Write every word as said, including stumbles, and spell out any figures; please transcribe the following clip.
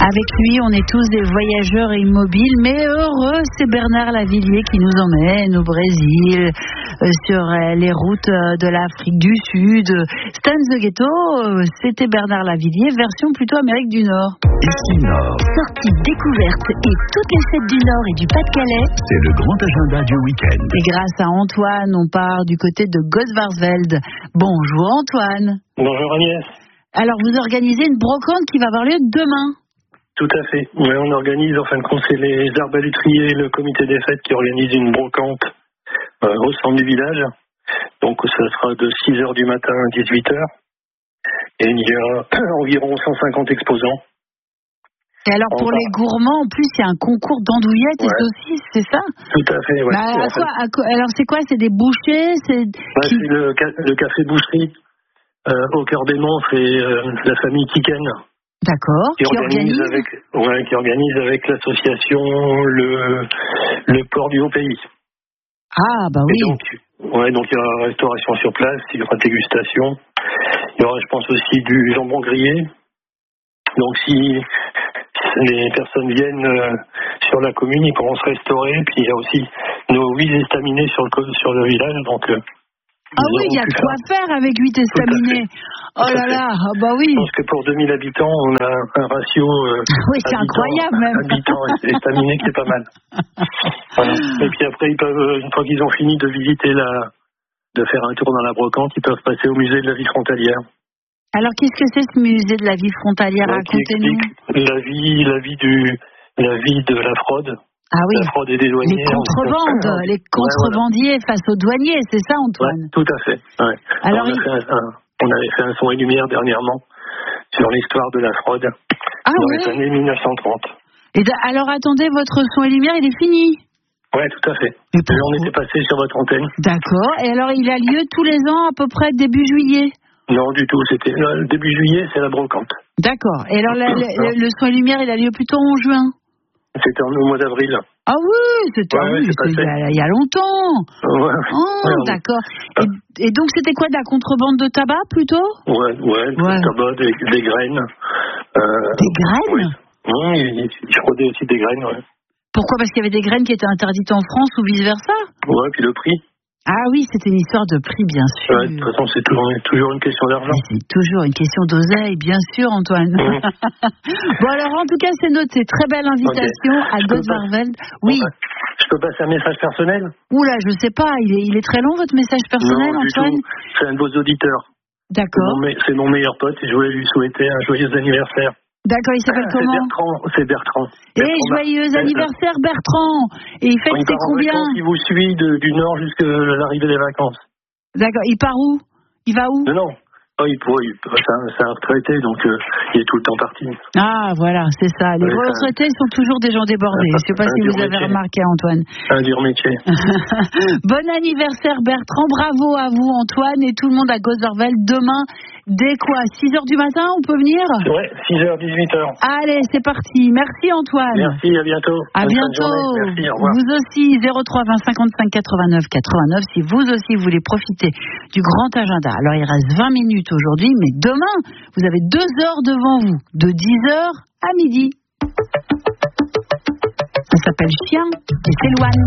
Avec lui, on est tous des voyageurs immobiles, mais heureux, c'est Bernard Lavillier qui nous emmène au Brésil, euh, sur euh, les routes euh, de l'Afrique du Sud. Stan the Ghetto, euh, c'était Bernard Lavillier, version plutôt Amérique du Nord. Ici Nord. Sorties, découvertes et toutes les fêtes du Nord et du Pas-de-Calais. C'est le grand agenda du week-end. Et grâce à Antoine, on part du côté de Gosvarsveld. Bonjour Antoine. Bonjour Agnès. Alors vous organisez une brocante qui va avoir lieu demain. Tout à fait. Ouais, on organise, en fin de compte, c'est les arbalétriers et le comité des fêtes qui organisent une brocante euh, au centre du village. Donc ça sera de six heures du matin à dix-huit heures. Et il y a environ cent cinquante exposants. Et alors pour Enfin, les gourmands, en plus, il y a un concours d'andouillettes ouais. et saucisses, c'est ça? Tout à fait, ouais. Bah, à En fait, quoi, à quoi- alors c'est quoi? C'est des bouchers? C'est bah, qui- c'est le, ca- le café boucherie euh, au cœur des monts, c'est euh, la famille Tiken. D'accord. Qui, Qui organise, organise avec, ouais, qui organise avec l'association le, le port du Haut-Pays. Ah bah Et oui. donc, ouais, donc il y aura restauration sur place, il y aura dégustation. Il y aura, je pense, aussi du jambon grillé. Donc si les personnes viennent euh, sur la commune, ils pourront se restaurer. Puis il y a aussi nos huit estaminets sur le, co- sur le village. Donc, euh, Ah ils oui, il y a auront pu de quoi faire avec huit estaminets. Oh Tout à là fait. là, ah bah oui. Je pense que pour deux mille habitants, on a un ratio euh, Oui, c'est habitants- incroyable même. habitants et estaminets qui est pas mal. Voilà. Et puis après, ils peuvent, une fois qu'ils ont fini de visiter la, de faire un tour dans la brocante, ils peuvent passer au musée de la vie frontalière. Alors qu'est-ce que c'est ce musée de la vie frontalière? Ouais, qui Racontez-nous. explique la vie, la vie du, la vie de la fraude, Ah oui. la fraude et des douaniers. Les contrebandes, les contrebandiers face aux douaniers, c'est ça Antoine? Ouais, tout à fait. Ouais. Alors, Alors, on, a il- fait un, un- on avait fait un son et lumière dernièrement sur l'histoire de la fraude Ah dans ouais. les années mille neuf cent trente. Et da- alors attendez, votre son et lumière, il est fini? Ouais, tout à fait. Mais Et pourquoi? on était passé sur votre antenne. D'accord. Et alors il a lieu tous les ans à peu près début juillet? Non, du tout. C'était euh, le début juillet, c'est la brocante. D'accord. Et alors la- la- le, le son et lumière, il a lieu plutôt en juin? C'était en- au mois d'avril. Ah oui, c'était Ouais, ah ouais, oui, c'est c'était il, passé. y a- il y a longtemps. Ouais, Oh, ouais, on- d'accord. Et, et donc c'était quoi, de la contrebande de tabac plutôt? ouais, ouais, du Ouais. tabac, des, des graines. Euh, Des graines? ouais. Mmh, il, il fraudait aussi des graines, ouais. Pourquoi? Parce qu'il y avait des graines qui étaient interdites en France ou vice versa? Ouais, puis le prix. Ah oui, c'était une histoire de prix, bien sûr. Ouais, de toute façon, c'est toujours, toujours une question d'argent. Mais c'est toujours une question d'oseille, bien sûr, Antoine. Mmh. Bon, alors, en tout cas, c'est noté. Très belle invitation Ok. à Je peux Gosvarsveld. Oui. Ouais. Je peux passer un message personnel? Oula, je sais pas. Il est, il est très long, votre message personnel, Non, du Antoine? tout. C'est un de vos auditeurs. C'est D'accord. mon, me- c'est mon meilleur pote et je voulais lui souhaiter un joyeux anniversaire. D'accord, il s'appelle C'est comment? Bertrand. C'est Bertrand. Eh, Bertrand Mar- joyeux Euh, anniversaire, Bertrand! Et il fête Il ses part en combien? vacances, il vous suit de- du nord jusqu'à l'arrivée des vacances. D'accord, il part où? Il va où? Non, non. Oh, il pourrait, il peut- c'est, un, c'est un retraité, donc euh, il est tout le temps parti. Ah, voilà, c'est ça. Les Ouais, ça- retraités sont toujours des gens débordés. Je sais pas un si dur vous avez métier. remarqué, Antoine. Un dur métier. Bon anniversaire Bertrand, bravo à vous Antoine et tout le monde à Gosvarsveld. Demain, dès quoi? six heures du matin, on peut venir? Ouais, six heures, dix-huit heures. Allez, c'est parti. Merci Antoine. Merci, à bientôt. À Bonne fin de bientôt. journée. Merci, au revoir. Vous aussi, zéro trois vingt cinquante-cinq quatre-vingt-neuf quatre-vingt-neuf, si vous aussi voulez profiter du grand agenda. Alors, il reste vingt minutes aujourd'hui, mais demain, vous avez deux heures devant vous, de dix heures à midi. Ça s'appelle Chien et c'est Loane.